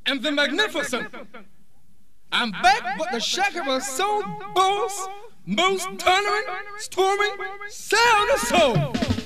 and the magnificent. I'm back, but the shaker was so boss, most thundering, storming, sound of soul.